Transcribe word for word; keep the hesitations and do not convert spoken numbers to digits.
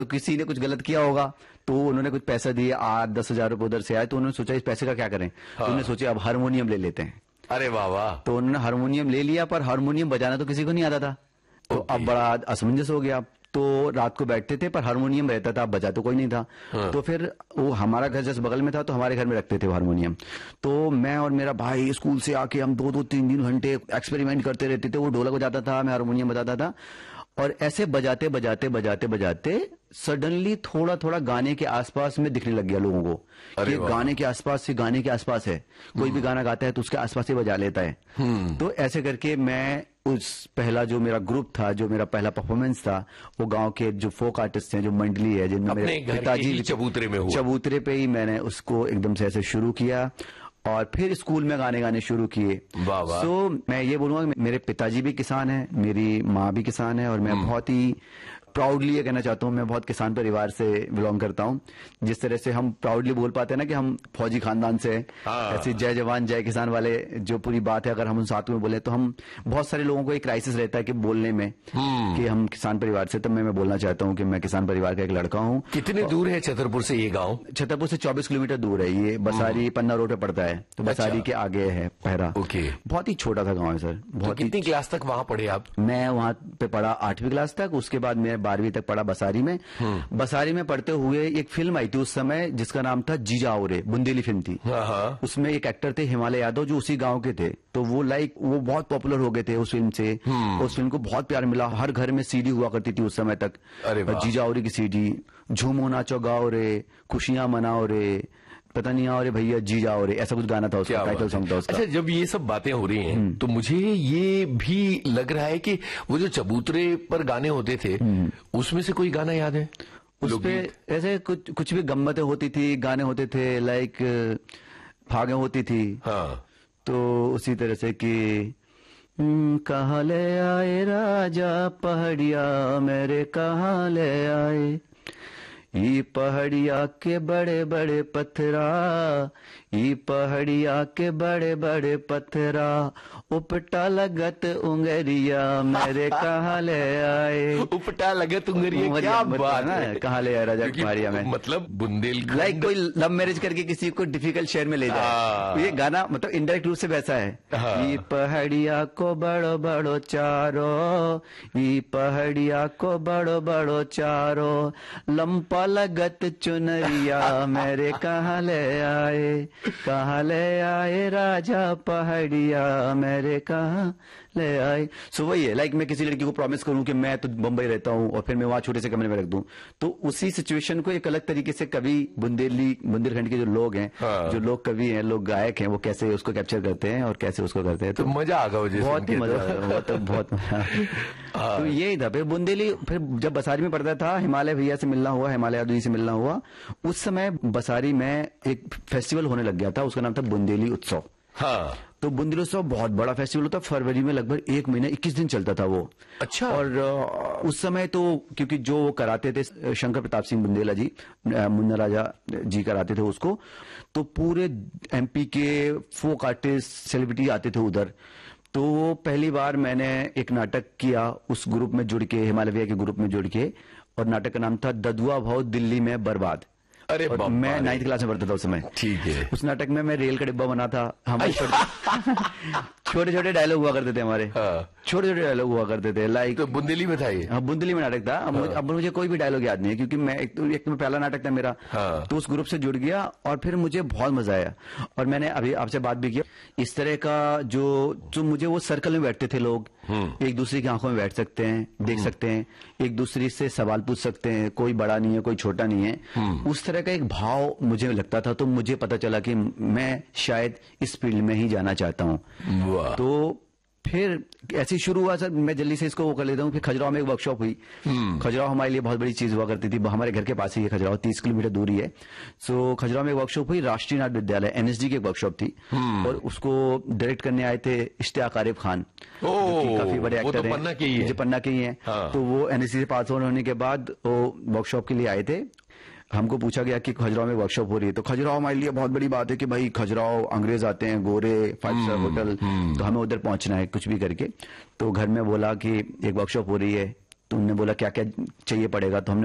तो किसी ने कुछ गलत किया होगा, तो उन्होंने कुछ पैसा दिया, आठ दस हजार रुपये उधर से आए, तो उन्होंने सोचा इस पैसे का क्या करें। हाँ। तो उन्होंने सोचा अब हारमोनियम ले लेते हैं। अरे वाह वाह। तो उन्होंने हारमोनियम ले लिया, पर हारमोनियम बजाना तो किसी को नहीं आता था। तो अब बड़ा असमंजस हो गया। तो रात को बैठते थे, पर हारमोनियम रहता था, अब बजा तो कोई नहीं था। हाँ। तो फिर वो हमारा घर जैसे बगल में था, तो हमारे घर में रखते थे हारमोनियम। तो मैं और मेरा भाई स्कूल से आके हम दो दो तीन तीन घंटे एक्सपेरिमेंट करते रहते थे। वो ढोलक बजाता था, मैं हारमोनियम बजाता था, और ऐसे बजाते बजाते बजाते बजाते सडनली थोड़ा थोड़ा गाने के आसपास में दिखने लग गया लोगों को कि गाने के आसपास से गाने के आसपास है, कोई भी गाना गाता है तो उसके आसपास से बजा लेता है। तो ऐसे करके मैं उस पहला जो मेरा ग्रुप था, जो मेरा पहला परफॉर्मेंस था, वो गांव के जो फोक आर्टिस्ट हैं, जो मंडली है, जिनमें मेरे पिताजी चबूतरे में हुआ, चबूतरे पे ही मैंने उसको एकदम से ऐसे शुरू किया, और फिर स्कूल में गाने गाने शुरू किए। वाह वाह। सो मैं ये बोलूंगा मेरे पिताजी भी किसान हैं, मेरी माँ भी किसान है, और मैं बहुत ही प्राउडली ये कहना चाहता हूँ, मैं बहुत किसान परिवार से बिलोंग करता हूँ। जिस तरह से हम प्राउडली बोल पाते हैं ना कि हम फौजी खानदान से, ऐसी जय जवान जय किसान वाले जो पूरी बात है, अगर हम उन साथ में बोले तो हम बहुत सारे लोगों को एक क्राइसिस रहता है कि बोलने में कि हम किसान परिवार से। तो मैं मैं बोलना चाहता हूँ कि मैं किसान परिवार का एक लड़का हूँ। कितने दूर है छतरपुर से ये गाँव? छतरपुर से चौबीस किलोमीटर दूर है ये, बसारी पन्ना रोड पे पड़ता है। तो बसारी के आगे है पहरा। ओके। बहुत ही छोटा सा गाँव है सर। बहुत। कितनी क्लास तक वहाँ पढ़े आप? मैं वहाँ पे पढ़ा आठवीं क्लास तक, उसके बाद मैं बारहवीं तक पढ़ा बसारी में। बसारी में पढ़ते हुए एक फिल्म आई थी उस समय जिसका नाम था जीजा औरे, बुंदेली फिल्म थी। उसमें एक एक्टर थे हिमालय यादव, जो उसी गांव के थे। तो वो लाइक वो बहुत पॉपुलर हो गए थे उस फिल्म से। उस फिल्म को बहुत प्यार मिला, हर घर में सीडी हुआ करती थी उस समय तक। जीजा औरे की सीडी, झूमो नाचो गाओ रे, खुशियां मनाओ रे, पता नहीं और भैया जी जाओ रे, ऐसा कुछ गाना था उसका, टाइटल सॉन्ग था उसका। अच्छा, जब ये सब बातें हो रही हैं तो मुझे ये भी लग रहा है कि वो जो चबूतरे पर गाने होते थे उसमें से कोई गाना याद है? उसपे ऐसे कुछ कुछ भी गम्मतें होती थी, गाने होते थे, लाइक फागे होती थी। हाँ। तो उसी तरह से कि कहाँ ले आए राजा पहाड़िया मेरे, कहाँ ले आए ई पहाड़िया के बड़े बड़े पत्थरा, ई पहाड़िया के बड़े बड़े पत्थरा, उपटा लगत उंगरिया मेरे, कहाँ ले आए। उपटा लगत उंगरिया, क्या बात है। कहाँ ले आए राजा पहाड़िया में, मतलब बुंदेलखंड, लाइक कोई लव मैरिज करके किसी को डिफिकल्ट शहर में ले जाए। तो ये गाना मतलब इनडायरेक्ट रूप से वैसा है। ई पहाड़िया को बड़ो बड़ो चारो, ई पहाड़िया को बड़ो बड़ो चारो, लंपा लगत चुनरिया मेरे, कहाँ ले आए, कहाँ ले आए राजा पहाड़िया मेरे, कहाँ ले आए। सो वही है, लाइक मैं किसी लड़की को प्रॉमिस करूं कि मैं तो बम्बई रहता हूं और फिर मैं वहां छोटे से कमरे में रख दूं, तो उसी सिचुएशन को एक अलग तरीके से कवि बुंदेली बुंदेलखंड के जो लोग हैं, हाँ। जो लोग कवि हैं, लोग गायक हैं, वो कैसे उसको कैप्चर करते हैं और कैसे उसको करते हैं। तो, तो मजा आ गया, बहुत ही मजा बहुत बहुत मजा। तो यही था। फिर बुंदेली, फिर जब बसारी में पढ़ता था, हिमालय भैया से मिलना हुआ, हिमालय यादव जी से मिलना हुआ। उस समय बसारी में एक फेस्टिवल होने लग गया था, उसका नाम था बुंदेली उत्सव। हाँ। तो बुंदेली उत्सव बहुत बड़ा फेस्टिवल होता, फरवरी में लगभग एक महीना इक्कीस दिन चलता था वो। अच्छा। और उस समय तो क्योंकि जो कराते थे शंकर प्रताप सिंह बुंदेला जी, मुन्ना राजा जी कराते थे उसको, तो पूरे एमपी के फोक आर्टिस्ट सेलिब्रिटी आते थे उधर। तो पहली बार मैंने एक नाटक किया उस ग्रुप में जुड़ के, हिमालय भैया के ग्रुप में जुड़ के, और नाटक का नाम था ददुआ भाव दिल्ली में बर्बाद। अरे मैं नाइन्थ क्लास में पढ़ता था उस समय। ठीक है। उस नाटक में मैं रेल का डिब्बा बना था। हमारे छोटे छोटे डायलॉग हुआ करते थे हमारे, छोटे छोटे डायलॉग हुआ करते थे, लाइक। तो बुंदेली में था ये? हाँ, बुंदेली में नाटक था। अब मुझे, अब मुझे कोई भी डायलॉग याद नहीं है, क्योंकि मैं एक तो एक तो पहला नाटक था मेरा। हाँ। तो उस ग्रुप से जुड़ गया और फिर मुझे बहुत मजा आया। और मैंने अभी आपसे बात भी किया, इस तरह का जो जो मुझे वो सर्कल में बैठते थे लोग, एक दूसरे की आंखों में बैठ सकते हैं, देख सकते हैं, एक दूसरे से सवाल पूछ सकते हैं, कोई बड़ा नहीं है कोई छोटा नहीं है, उस तरह का एक भाव मुझे लगता था। तो मुझे पता चला कि मैं शायद इस फील्ड में ही जाना चाहता हूँ। तो फिर ऐसे शुरू हुआ सर, मैं जल्दी से इसको वो कर लेता हूँ। फिर खजुराहो में एक वर्कशॉप हुई। खजुराहो हमारे लिए बहुत बड़ी चीज हुआ करती थी, हमारे घर के पास ही है खजुराहो, तीस किलोमीटर दूरी है। सो खजुराहो में एक वर्कशॉप हुई, राष्ट्रीय नाट्य विद्यालय एनएसडी की एक वर्कशॉप थी, और उसको डायरेक्ट करने आए थे इश्तियाक आरिफ खान, काफी बड़े एक्टर हैं, जो पन्ना के ही है। तो वो एनएसडी से पास होने के बाद वो वर्कशॉप के लिए आए थे। हमको पूछा गया कि खजुराहो में वर्कशॉप हो रही है। तो खजुराहो हमारे लिए बहुत बड़ी बात है कि भाई खजुराहो अंग्रेज आते हैं, गोरे, फाइव स्टार होटल, तो हमें उधर पहुंचना है कुछ भी करके। तो घर में बोला कि एक वर्कशॉप हो रही है, तो उन्होंने बोला क्या क्या चाहिए पड़ेगा। तो हमने